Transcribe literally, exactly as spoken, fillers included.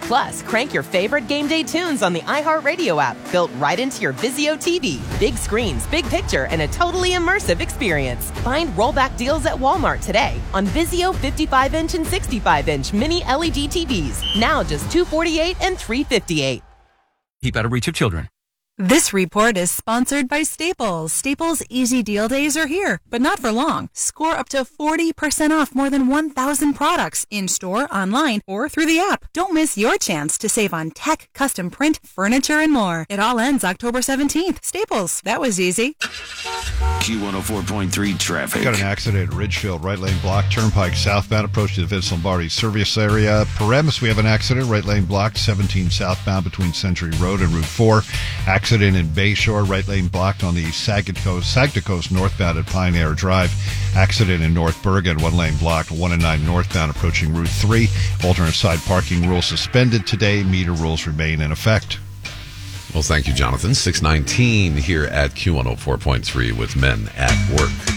Plus, crank your favorite game day tunes on the iHeartRadio app, built right into your Vizio T V. Big screens, big picture, and a totally immersive experience. Find rollback deals at Walmart today on Vizio fifty-five inch and sixty-five inch mini L E D T Vs. Now just two hundred forty-eight dollars and three hundred fifty-eight dollars. Keep out of reach of children. This report is sponsored by Staples. Staples Easy Deal Days are here, but not for long. Score up to forty percent off more than one thousand products in-store, online, or through the app. Don't miss your chance to save on tech, custom print, furniture, and more. It all ends October seventeenth. Staples. That was easy. Q one oh four point three traffic. Got an accident at Ridgefield, right lane blocked. Turnpike southbound, approach to the Vince Lombardi service area. Paramus, we have an accident, right lane blocked. seventeen southbound between Century Road and Route four. Accident in Bayshore, right lane blocked on the Saginaw Coast, Saginaw Coast northbound at Pine Air Drive. Accident in North Bergen, one lane blocked. one and nine northbound approaching Route three. Alternate side parking rules suspended today. Meter rules remain in effect. Well, thank you, Jonathan. six nineteen here at Q one oh four point three with Men at Work.